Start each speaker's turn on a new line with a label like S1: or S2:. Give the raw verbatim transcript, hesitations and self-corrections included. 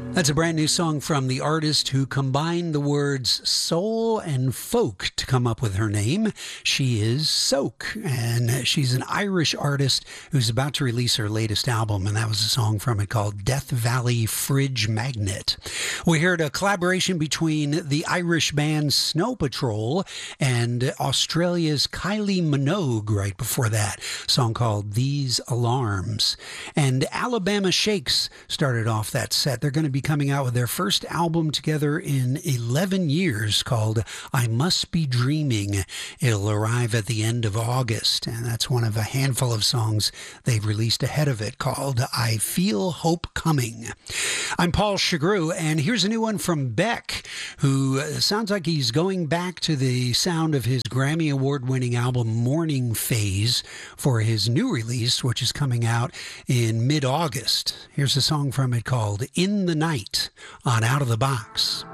S1: That's a brand new song from the artist who combined the words soul and folk to come up with her name. She is Soak, and she's an Irish artist who's about to release her latest album, and that was a song from it called Death Valley Fridge Magnet. We heard a collaboration between the Irish band Snow Patrol and Australia's Kylie Minogue right before that, a song called These Alarms. And Alabama Shakes started off that set. They're going to be coming out with their first album together in eleven years called I Must Be Dreaming. It'll arrive at the end of August, and that's one of a handful of songs they've released ahead of it called I Feel Hope Coming. I'm Paul Chagru, and here's a new one from Beck, who sounds like he's going back to the sound of his Grammy Award-winning album Morning Phase for his new release, which is coming out in mid-August. Here's a song from it called In the Night on Out of the Box.